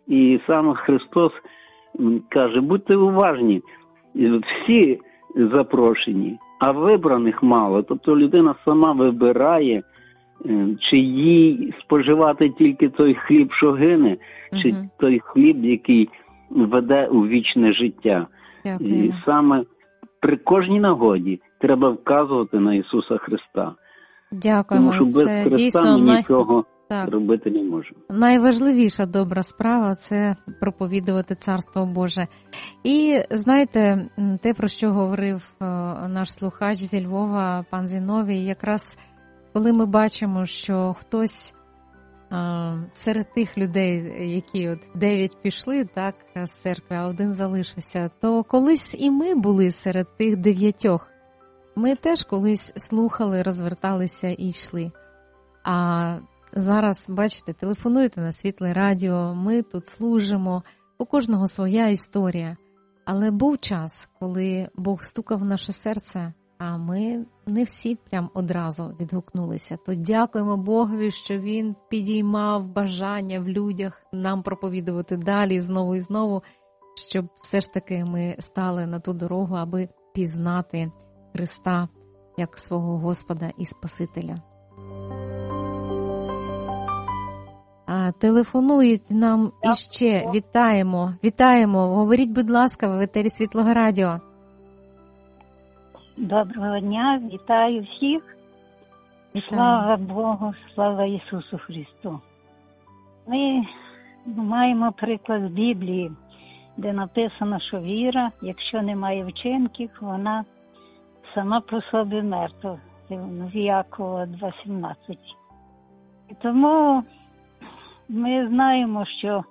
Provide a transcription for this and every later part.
І сам Христос каже, будьте уважні, всі запрошені, а вибраних мало. Тобто людина сама вибирає, чи їй споживати тільки той хліб, що гине, чи той хліб, який веде у вічне життя. І саме при кожній нагоді треба вказувати на Ісуса Христа. Дякуємо. Тому що без це Христа дійсно ми нічого робити не можемо. Найважливіша добра справа – це проповідувати Царство Боже. І знаєте, те, про що говорив наш слухач зі Львова, пан Зіновій, якраз коли ми бачимо, що хтось серед тих людей, які 9 пішли так, з церкви, а 1 залишився, то колись і ми були серед тих 9. Ми теж колись слухали, розверталися і йшли. А зараз, бачите, телефонуєте на Світле Радіо, ми тут служимо, у кожного своя історія. Але був час, коли Бог стукав в наше серце, а ми не всі прям одразу відгукнулися. То дякуємо Богові, що Він підіймав бажання в людях нам проповідувати далі, знову і знову, щоб все ж таки ми стали на ту дорогу, аби пізнати Христа як свого Господа і Спасителя. Телефонують нам іще. Вітаємо. Говоріть, будь ласка, в етері Світлого Радіо. Доброго дня, вітаю всіх. Слава Богу, слава Ісусу Христу. Ми маємо приклад з Біблії, де написано, що віра, якщо немає вчинків, вона сама по собі мертва. Це в Якова 2:17. І тому ми знаємо, що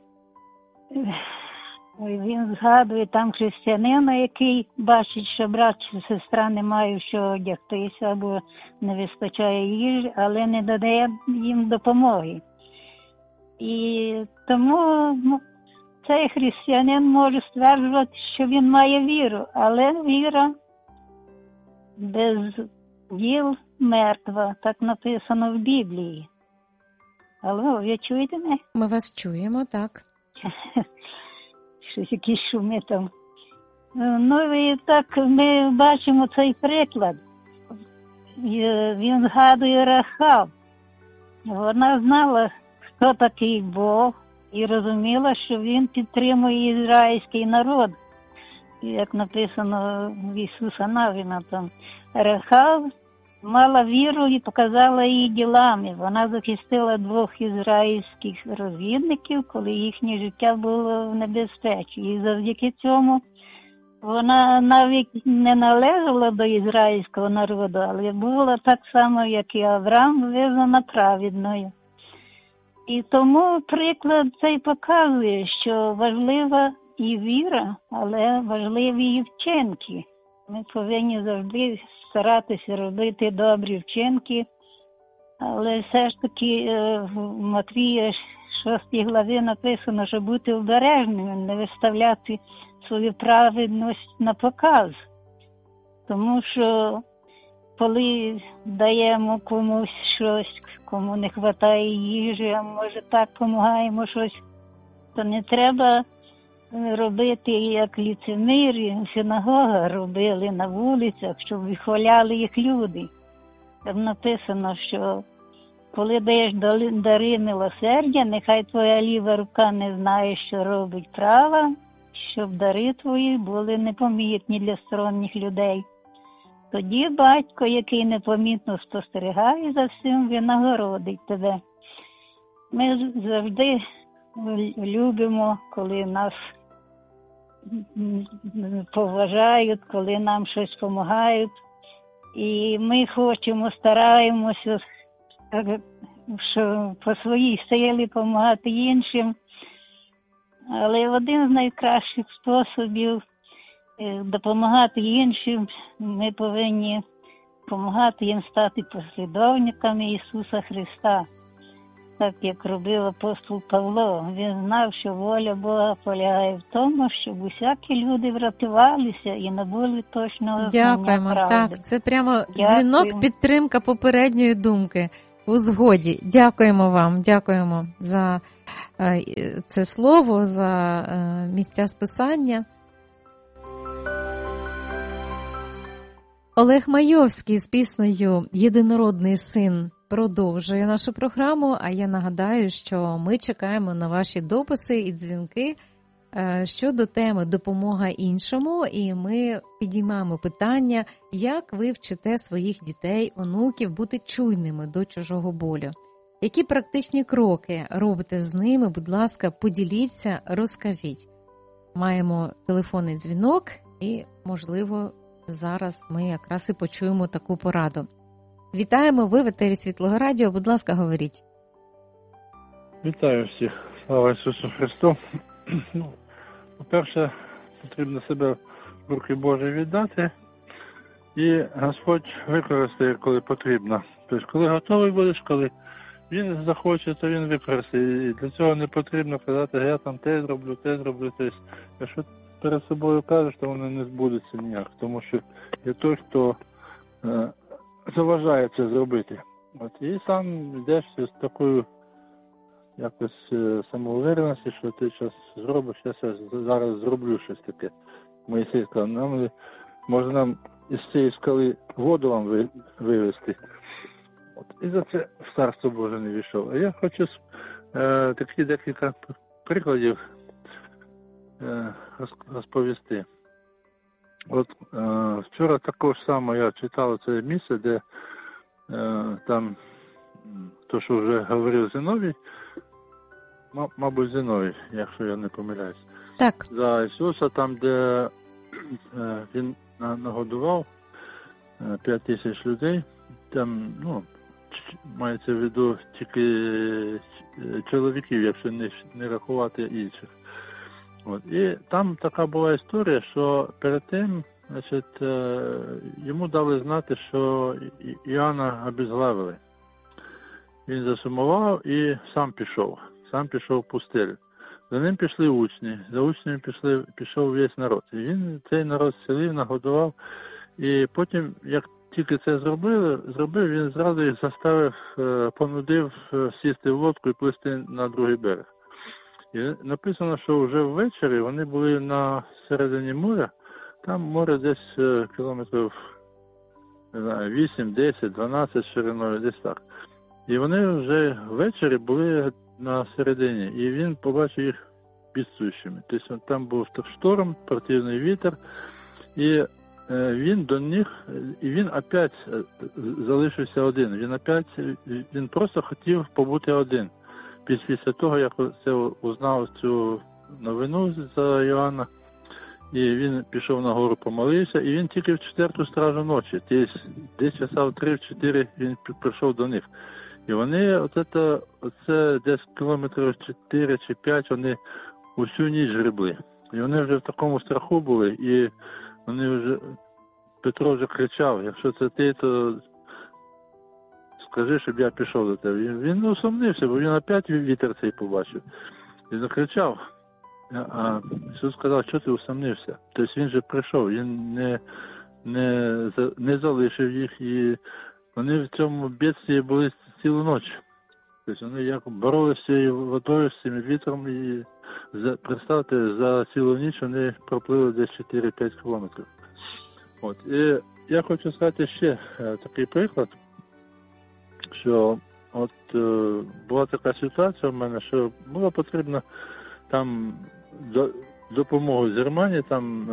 він згадує там християнина, який бачить, що брат чи сестра не мають що одягтися або не вистачає їжі, але не додає їм допомоги. І тому цей християнин може стверджувати, що він має віру, але віра без діл мертва, так написано в Біблії. Алло, ви чуєте мене? Ми вас чуємо, так. Щось якісь шуми там. Ну і так ми бачимо цей приклад. Він згадує Рахав. Вона знала, хто такий Бог, і розуміла, що він підтримує ізраїльський народ. Як написано в Ісуса Навіна там. Рахав мала віру і показала її ділами. Вона захистила 2 ізраїльських розвідників, коли їхнє життя було в небезпеці. І завдяки цьому вона навіть не належала до ізраїльського народу, але була так само, як і Авраам, визнана праведною. І тому приклад цей показує, що важлива і віра, але важливі і вчинки. Ми повинні завжди старатися робити добрі вчинки, але все ж таки в Матвія 6 главі написано, що бути обережними, не виставляти свою праведність на показ. Тому що коли даємо комусь щось, кому не вистачає їжі, а може так допомагаємо щось, то не треба робити, як ліцемирі в синагогах робили на вулицях, щоб вихваляли їх люди. Там написано, що коли даєш дари милосердя, нехай твоя ліва рука не знає, що робить права, щоб дари твої були непомітні для сторонніх людей. Тоді батько, який непомітно спостерігає за всім, винагородить тебе. Ми завжди любимо, коли нас поважають, коли нам щось допомагають. І ми хочемо, стараємося що по своїй силі допомагати іншим. Але один з найкращих способів допомагати іншим, ми повинні допомагати їм стати послідовниками Ісуса Христа. Так, як робив апостол Павло. Він знав, що воля Бога полягає в тому, щоб усякі люди врятувалися і набули точного знання правди. Дякуємо. Так, це прямо дзвінок, підтримка попередньої думки. у згоді. Дякуємо вам, дякуємо за це слово, за місця списання. Олег Майовський з піснею «Єдинородний син» продовжує нашу програму, а я нагадаю, що ми чекаємо на ваші дописи і дзвінки щодо теми «Допомога іншому», і ми підіймаємо питання, як ви вчите своїх дітей, онуків бути чуйними до чужого болю. Які практичні кроки робите з ними? Будь ласка, поділіться, розкажіть. Маємо телефонний дзвінок і, можливо, зараз ми якраз і почуємо таку пораду. Вітаємо, ви в етері Світлого Радіо, будь ласка, говоріть. Вітаю всіх. Слава Ісусу Христу. По-перше, потрібно себе в руки Божі віддати, і Господь використає, коли потрібно. Тобто, коли готовий будеш, коли Він захоче, то Він використає. І для цього не потрібно казати, я там те зроблю. Тобто, якщо перед собою кажеш, то воно не збудеться ніяк, тому що є той, хто заважає це зробити. І сам йдеш з такою якось самоуверенності, що ти зараз зробиш, я зараз зроблю щось таке. Моїсей сказав, може нам із цієї скали воду вам вивезти. І за це в Царство Боже не війшов. А я хочу такі декілька прикладів розповісти. Вчора також само я читав це місце, де там, то, що вже говорив Зиновій, мабуть, Зиновій, якщо я не помиляюсь. Так. За Ісуса, там, де він нагодував 5 тисяч людей, там, мається в виду тільки чоловіків, якщо не рахувати інших. І там така була історія, що перед тим, значить, йому дали знати, що Іоанна обезглавили. Він засумував і сам пішов в пустелю. За ним пішли учні, за учнями пішов весь народ. І він цей народ зцілив, нагодував. І потім, як тільки це зробив, він зразу їх заставив, понудив сісти в лодку і плисти на другий берег. І написано, що вже ввечері вони були на середині моря, там море десь кілометрів, не знаю, 8, 10, 12 шириною, десь так. І вони вже ввечері були на середині, і він побачив їх бідствуючими. Тобто там був шторм, противний вітер, і він до них, і він опять залишився один. Він просто хотів побути один. Після того, як це узнав цю новину за Іоанна, і він пішов на гору, помолився, і він тільки в 4-ту стражу ночі, десь часа в 3-4 він прийшов до них. І вони, оце десь кілометрів 4 чи 5, вони усю ніч гребли. І вони вже в такому страху були, і вони вже, Петро вже кричав, якщо це ти, то скажи, щоб я пішов до тебе. Він усомнився, бо він опять вітер цей побачив. Він закричав. А Ісус сказав, що ти усомнився? Тобто він же прийшов, він не залишив їх, і вони в цьому бідстві були цілу ніч. Тобто вони як боролися з цією водою, з цим вітром, і представте, за цілу ніч вони проплили десь 4-5 кілометрів. І я хочу сказати ще такий приклад, що була така ситуація в мене, що було потрібно там допомогу з Германії, там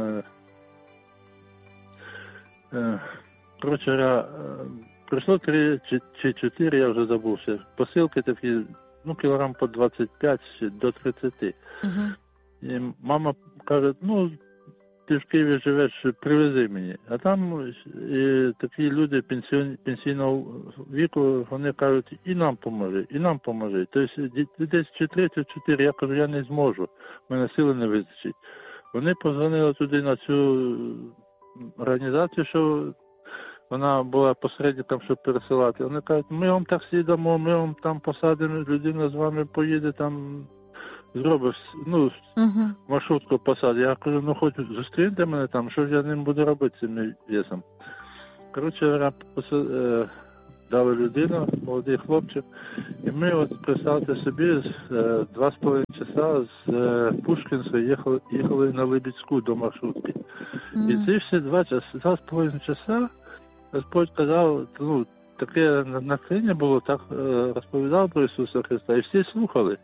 прийшло 3 чи 4, я вже забувся, посилки такі, кілограм по 25 до 30. Uh-huh. І мама каже, ти в Києві живеш, привези мені. А там такі люди пенсійного віку, вони кажуть, і нам поможи. Тобто десь чи 3, чи 4, я кажу, я не зможу, в мене сили не вистачить. Вони позвонили туди на цю організацію, що вона була посередником, щоб пересилати. Вони кажуть, ми вам таксі дамо, ми вам там посадимо, людина з вами поїде, там зробиш, маршрутку посадить. Я кажу, хоч зустріньте мене там, що ж я ним буду робити цим весом. Коротше, дала людина, молодий хлопчик. І ми, от представте собі, 2,5 часа з Пушкінська їхали на Либідську до маршрутки. І ці всі 2,5 часа Господь казав, ну, таке натхнення було, так розповідав про Ісуса Христа, і всі слухали.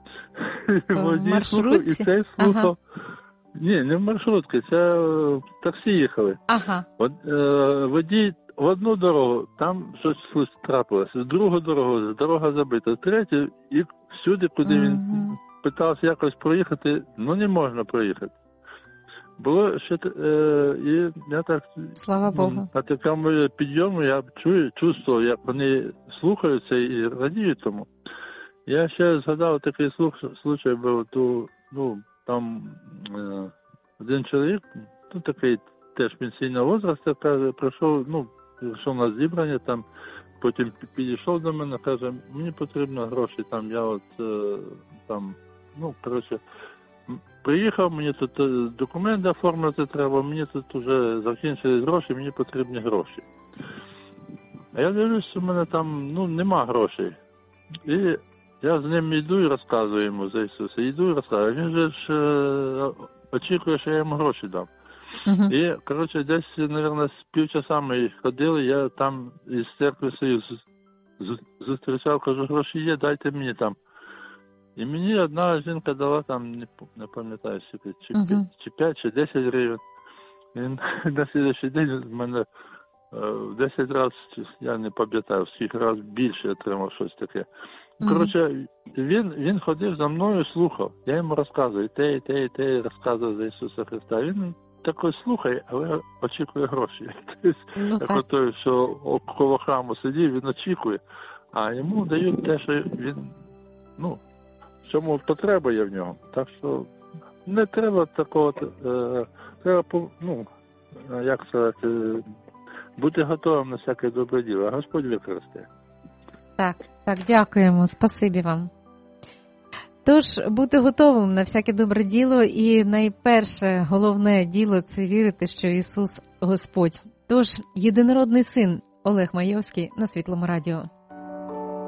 В маршрутці? І цей слухав. Ні, не в маршрутці, це в таксі їхали. Ага. Водій в одну дорогу, там щось трапилося, в другу дорогу, дорога забита, третю, і всюди, куди він питався якось проїхати, ну не можна проїхати. Було ще, і я так, слава Богу, на такому підйому я чувствував, як вони слухаються і радіють тому. Я ще згадав такий случай був, ну, там один чоловік, ну такий теж пенсійного возрасту, каже, прийшов на зібрання, там, потім підійшов до мене, каже, мені потрібно гроші, там, я от, там, ну, коротше, приїхав, мені тут документи оформити треба, мені тут вже закінчились гроші, мені потрібні гроші. А я дивлюсь, у мене там, ну, нема грошей. І я з ним йду і розказую йому за Ісуса, йду і розказую. Він же ж очікує, що я йому гроші дам. І, коротше, десь, мабуть, з півчаса ми ходили, я там із церкви свою зустрічав, кажу, гроші є, дайте мені там. І мені одна жінка дала там, не пам'ятаю, чи 5, чи 10 гривень. І на слідчий день в мене в 10 разів, я не пам'ятаю, скільки разів більше отримав щось таке. Коротше, він ходив за мною, слухав. Я йому розказую, те, розказую за Ісуса Христа. Він такий слухає, але очікує гроші. Тобто, той, що коло храму сидів, він очікує, а йому дають те, що він, ну, чому потреба є в нього. Так що не треба такого, треба, ну, як сказати, бути готовим на всяке добре діло, а Господь використає. Так, дякуємо, спасибі вам. Тож, бути готовим на всяке добре діло, і найперше, головне діло – це вірити, що Ісус – Господь. Тож, єдинородний син Олег Майовський на Світлому радіо.